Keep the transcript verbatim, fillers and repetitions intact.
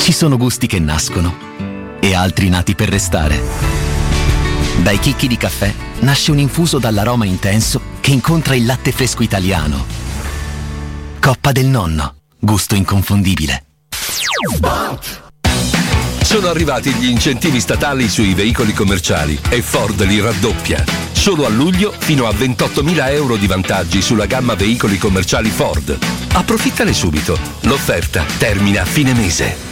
Ci sono gusti che nascono e altri nati per restare. Dai chicchi di caffè nasce un infuso dall'aroma intenso che incontra il latte fresco italiano. Coppa del Nonno, gusto inconfondibile. Sono arrivati gli incentivi statali sui veicoli commerciali e Ford li raddoppia. Solo a luglio fino a ventottomila euro di vantaggi sulla gamma veicoli commerciali Ford. Approfittane subito. L'offerta termina a fine mese.